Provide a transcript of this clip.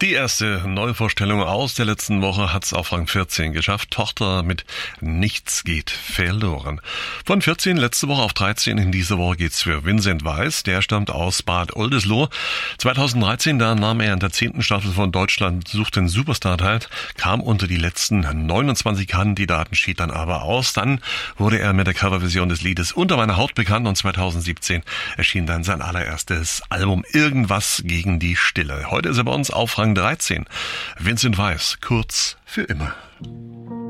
Die erste Neuvorstellung aus der letzten Woche hat's auf Rang 14 geschafft. Tochter mit Nichts geht verloren. Von 14 letzte Woche auf 13. In dieser Woche geht's für Vincent Weiss. Der stammt aus Bad Oldesloe. 2013, da nahm er in der 10. Staffel von Deutschland sucht den Superstar teil, kam unter die letzten 29 Kandidaten, schied dann aber aus. Dann wurde er mit der Coverversion des Liedes Unter meiner Haut bekannt und 2017 erschien dann sein allererstes Album Irgendwas gegen die Stille. Heute ist er bei uns auf Rang 13. Vincent Weiss, kurz für immer.